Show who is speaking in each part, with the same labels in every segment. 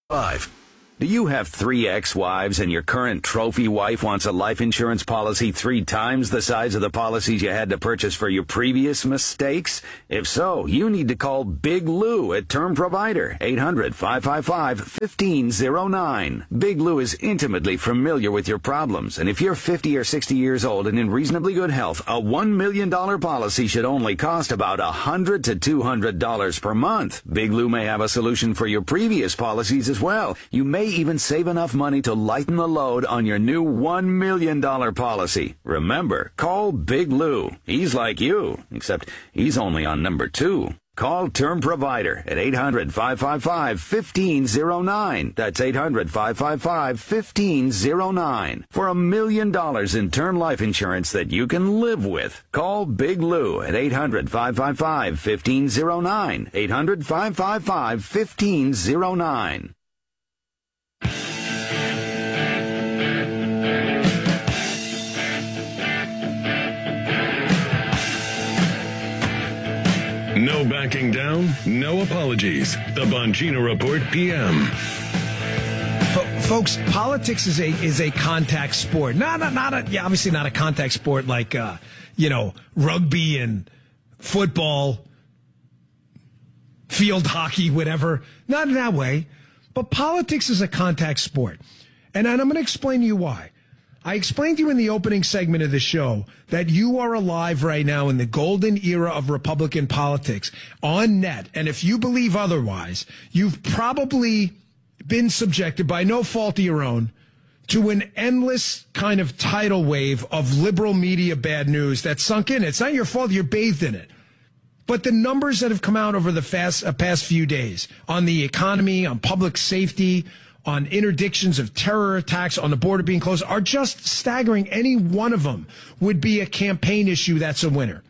Speaker 1: 5. Do you have 3 ex-wives and your current trophy wife wants a life insurance policy 3 times the size of the policies you had to purchase for your previous mistakes? If so, you need to call Big Lou at Term Provider, 800-555-1509. Big Lou is intimately familiar with your problems, and if you're 50 or 60 years old and in reasonably good health, a $1 million policy should only cost about $100 to $200 per month. Big Lou may have a solution for your previous policies as well. You may even save enough money to lighten the load on your new $1 million policy. Remember, call Big Lou. He's like you, except he's only on number 2. Call Term Provider at 800-555-1509. That's 800-555-1509. For $1 million in term life insurance that you can live with. Call Big Lou at 800-555-1509. 800-555-1509.
Speaker 2: No backing down, no apologies. The Bongino Report PM.
Speaker 3: Folks, politics is a contact sport. Obviously not a contact sport like rugby and football, field hockey, whatever. Not in that way. But politics is a contact sport. And I'm going to explain to you why. I explained to you in the opening segment of the show that you are alive right now in the golden era of Republican politics on net. And if you believe otherwise, you've probably been subjected by no fault of your own to an endless kind of tidal wave of liberal media bad news that sunk in. It's not your fault. You're bathed in it. But the numbers that have come out over the past few days on the economy, on public safety, on interdictions of terror attacks, on the border being closed, are just staggering. Any one of them would be a campaign issue that's a winner.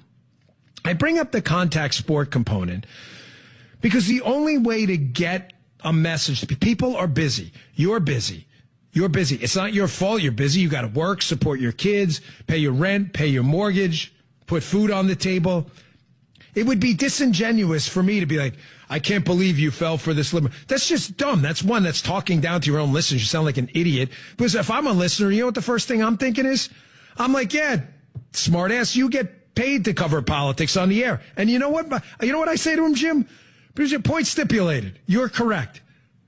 Speaker 3: I bring up the contact sport component because the only way to get a message, people are busy. You're busy. You're busy. It's not your fault. You're busy. You got to work, support your kids, pay your rent, pay your mortgage, put food on the table. It would be disingenuous for me to be like, I can't believe you fell for this liberal. That's just dumb. That's one that's talking down to your own listeners. You sound like an idiot. Because if I'm a listener, you know what the first thing I'm thinking is? I'm like, yeah, smart ass, you get paid to cover politics on the air. And you know what? You know what I say to him, Jim? Because your point stipulated. You're correct.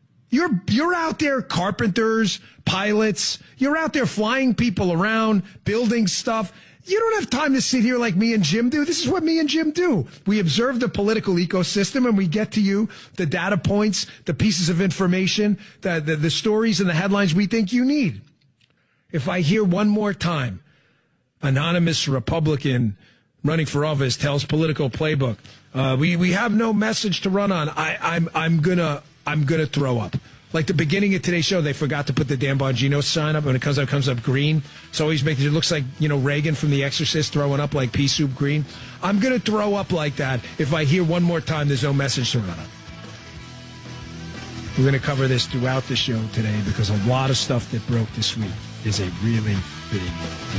Speaker 3: You're out there, carpenters, pilots. You're out there flying people around, building stuff. You don't have time to sit here like me and Jim do. This is what me and Jim do. We observe the political ecosystem and we get to you the data points, the pieces of information, the stories and the headlines we think you need. If I hear one more time, anonymous Republican running for office tells political playbook, we have no message to run on. I'm gonna throw up. Like the beginning of today's show, they forgot to put the Dan Bongino sign up. When it comes up green. So always it looks like, Reagan from The Exorcist throwing up like pea soup green. I'm going to throw up like that if I hear one more time there's no message to run on. We're going to cover this throughout the show today because a lot of stuff that broke this week is a really big